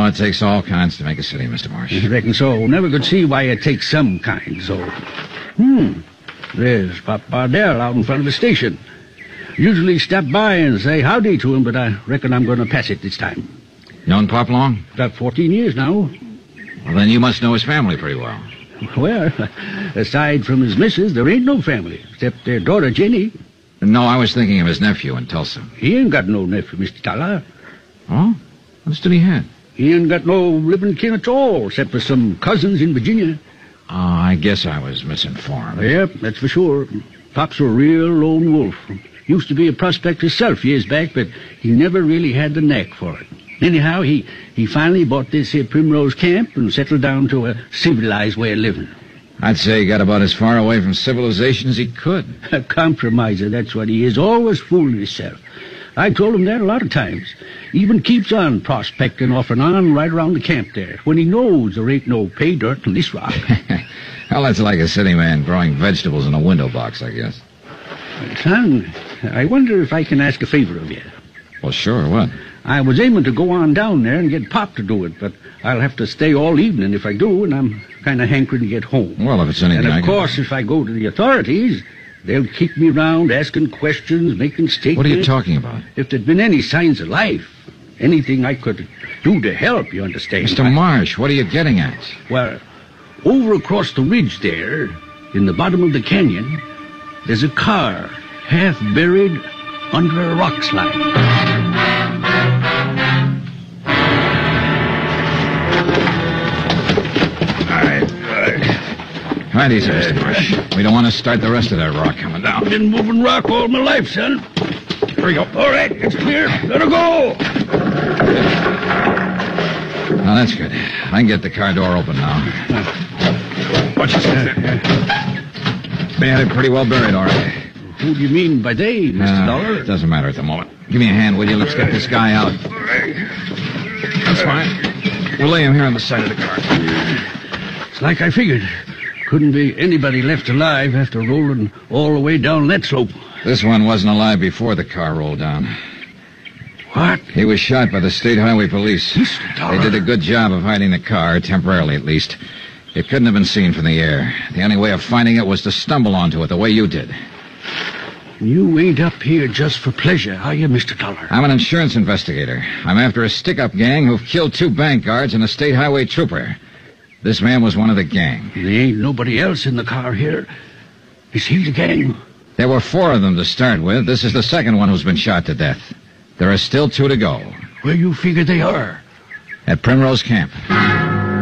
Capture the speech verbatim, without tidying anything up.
it takes all kinds to make a city, Mister Marsh. I reckon so. Never could see why it takes some kind, so... Hmm. There's Pop Bardell out in front of the station. Usually stop by and say howdy to him, but I reckon I'm going to pass it this time. Known Pop long? About fourteen years now. Well, then you must know his family pretty well. Well, aside from his missus, there ain't no family, except their daughter, Jenny. No, I was thinking of his nephew in Tulsa. He ain't got no nephew, Mister Dollar. Oh? What did he have? He ain't got no living kin at all, except for some cousins in Virginia. Oh, I guess I was misinformed. Yep, that's for sure. Pop's a real lone wolf. Used to be a prospector himself years back, but he never really had the knack for it. Anyhow, he, he finally bought this here Primrose Camp and settled down to a civilized way of living. I'd say he got about as far away from civilization as he could. A compromiser, that's what he is. Always fooling himself. I told him that a lot of times. Even keeps on prospecting off and on right around the camp there, when he knows there ain't no pay dirt in this rock. Well, that's like a city man growing vegetables in a window box, I guess. Son, I wonder if I can ask a favor of you. Well, sure, what? I was aiming to go on down there and get Pop to do it, but I'll have to stay all evening if I do, and I'm kind of hankering to get home. Well, if it's anything And, I of can... course, if I go to the authorities, they'll keep me round asking questions, making statements. What are you talking about? If there'd been any signs of life, anything I could do to help, you understand. Mister I- Marsh, what are you getting at? Well, over across the ridge there, in the bottom of the canyon, there's a car half buried under a rock slide. Right easy, Mister Marsh. We don't want to start the rest of that rock coming down. I've been moving rock all my life, son. Here we go. All right, it's clear. Let her go. Oh, that's good. I can get the car door open now. Watch yourself there. They had it pretty well buried, all right. Who do you mean by they, Mister Uh, Dollar? it doesn't matter at the moment. Give me a hand, will you? Let's get this guy out. That's fine. We'll lay him here on the side of the car. It's like I figured. Couldn't be anybody left alive after rolling all the way down that slope. This one wasn't alive before the car rolled down. What? He was shot by the State Highway Police. Mister Dollar. They did a good job of hiding the car, temporarily at least. It couldn't have been seen from the air. The only way of finding it was to stumble onto it the way you did. You ain't up here just for pleasure, are you, Mister Dollar? I'm an insurance investigator. I'm after a stick-up gang who've killed two bank guards and a state highway trooper. This man was one of the gang. There ain't nobody else in the car here. Is he the gang? There were four of them to start with. This is the second one who's been shot to death. There are still two to go. Where you figure they are? At Primrose Camp.